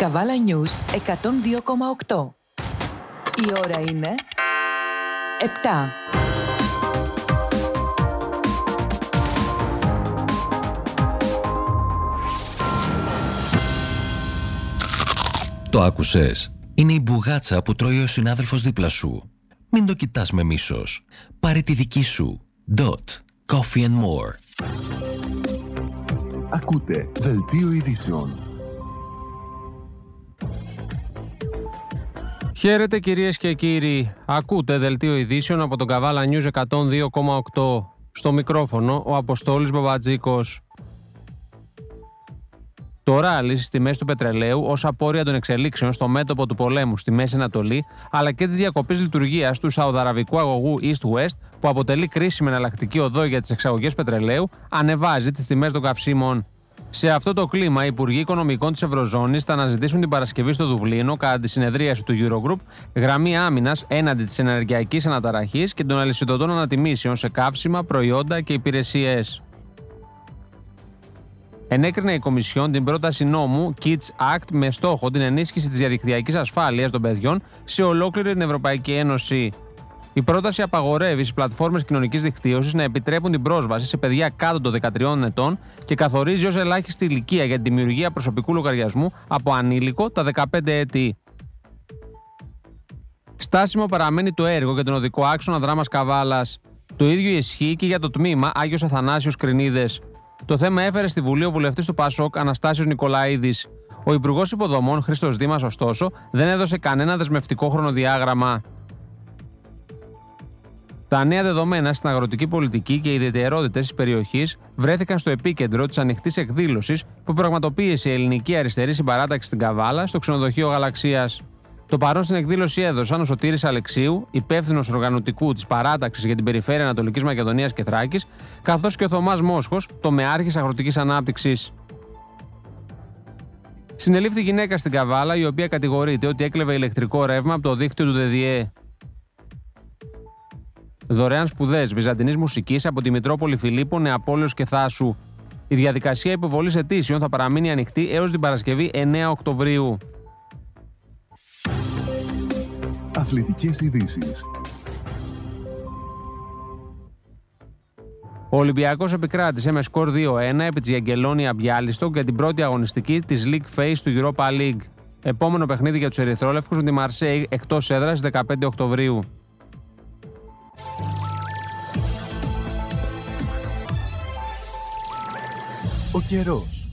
Καβάλα News 102,8. Η ώρα είναι 7. Το άκουσες? Είναι η μπουγάτσα που τρώει ο συνάδελφος δίπλα σου. Μην το κοιτάς με μίσος. Πάρε τη δική σου. Dot. Coffee and more. Ακούτε Δελτίο Ειδήσεων. Χαίρετε κυρίες και κύριοι. Ακούτε Δελτίο Ειδήσεων από τον Καβάλα News 102,8. Στο μικρόφωνο ο Αποστόλης Μπαμπατζίκος. Το ράλι στις τιμές του πετρελαίου ως απόρρια των εξελίξεων στο μέτωπο του πολέμου στη Μέση Ανατολή, αλλά και της διακοπής λειτουργίας του σαουδαραβικού αγωγού East-West, που αποτελεί κρίσιμη εναλλακτική οδό για τις εξαγωγές πετρελαίου, ανεβάζει τις τιμές των καυσίμων. Σε αυτό το κλίμα, οι Υπουργοί Οικονομικών της Ευρωζώνης θα αναζητήσουν την Παρασκευή στο Δουβλίνο, κατά τη συνεδρίαση του Eurogroup, γραμμή άμυνας έναντι της ενεργειακής αναταραχής και των αλυσιδωτών ανατιμήσεων σε καύσιμα, προϊόντα και υπηρεσίες. Ενέκρινε η Κομισιόν την πρόταση νόμου Kids Act με στόχο την ενίσχυση της διαδικτυακής ασφάλειας των παιδιών σε ολόκληρη την Ευρωπαϊκή Ένωση. Η πρόταση απαγορεύει στις πλατφόρμες κοινωνικής δικτύωσης να επιτρέπουν την πρόσβαση σε παιδιά κάτω των 13 ετών και καθορίζει ως ελάχιστη ηλικία για τη δημιουργία προσωπικού λογαριασμού από ανήλικο τα 15 έτη. Στάσιμο παραμένει το έργο για τον οδικό άξονα Δράμας Καβάλας. Το ίδιο ισχύει και για το τμήμα Άγιος Αθανάσιος Κρινίδες. Το θέμα έφερε στη Βουλή ο βουλευτής του ΠΑΣΟΚ Αναστάσιος Νικολαίδης. Ο Υπουργός Υποδομών Χρήστος Δήμας, ωστόσο, δεν έδωσε κανένα δεσμευτικό χρονοδιάγραμμα. Τα νέα δεδομένα στην αγροτική πολιτική και οι ιδιαιτερότητες της περιοχής βρέθηκαν στο επίκεντρο της ανοιχτής εκδήλωσης που πραγματοποίησε η Ελληνική Αριστερή Συμπαράταξη στην Καβάλα στο ξενοδοχείο Γαλαξίας. Το παρόν στην εκδήλωση έδωσαν ο Σωτήρης Αλεξίου, υπεύθυνος οργανωτικού της παράταξης για την περιφέρεια Ανατολικής Μακεδονίας και Θράκης, καθώς και ο Θωμάς Μόσχος, τομεάρχης αγροτικής ανάπτυξης. Συνελήφθη γυναίκα στην Καβάλα, η οποία κατηγορείται ότι έκλεβε ηλεκτρικό ρεύμα από το δίκτυο του ΔΔΕ. Δωρεάν σπουδές βυζαντινής μουσικής από τη Μητρόπολη Φιλίππων, Νεαπόλεως και Θάσου. Η διαδικασία υποβολής αιτήσεων θα παραμείνει ανοιχτή έως την Παρασκευή 9 Οκτωβρίου. Αθλητικές ειδήσεις. Ο Ολυμπιακός επικράτησε με σκορ 2-1 επί της Γιαγγελόνια Μπιάλιστοκ για την πρώτη αγωνιστική της League Phase του Europa League. Επόμενο παιχνίδι για τους ερυθρόλευκους με τη Μαρσέη εκτός έδρας στις 15 Οκτωβρίου. Ο καιρός.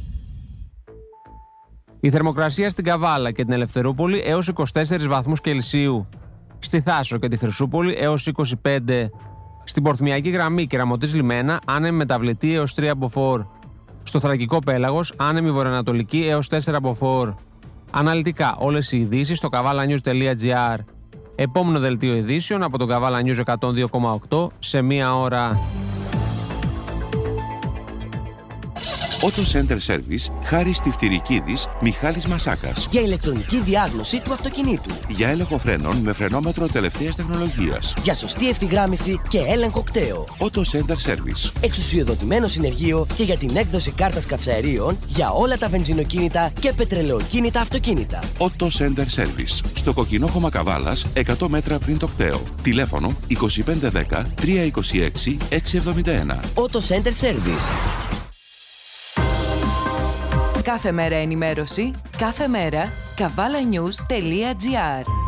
Η θερμοκρασία στην Καβάλα και την Ελευθερούπολη έως 24 βαθμούς Κελσίου. Στη Θάσο και τη Χρυσούπολη έως 25. Στην Πορθμιακή Γραμμή και Ραμωτής Λιμένα άνεμη μεταβλητή έως 3 μποφόρ. Στο Θρακικό Πέλαγος άνεμη βορειοανατολική έως 4 μποφόρ. Αναλυτικά όλες οι ειδήσεις στο kavalanews.gr. Επόμενο δελτίο ειδήσεων από τον Καβάλα News 102,8 σε μία ώρα. Auto Center Service, Χάρης Τιφτυρικίδης, Μιχάλης Μασάκας. Για ηλεκτρονική διάγνωση του αυτοκινήτου. Για έλεγχο φρένων με φρενόμετρο τελευταίας τεχνολογίας. Για σωστή ευθυγράμμιση και έλεγχο κταίου. Auto Center Service. Εξουσιοδοτημένο συνεργείο και για την έκδοση κάρτας καυσαερίων για όλα τα βενζινοκίνητα και πετρελαιοκίνητα αυτοκίνητα. Auto Center Service. Στο Κοκκινόχωμα Καβάλας, 100 μέτρα πριν το κταίο. Τηλέφωνο 2510 326 671. Auto Center Service. Κάθε μέρα ενημέρωση, κάθε μέρα kavalanews.gr.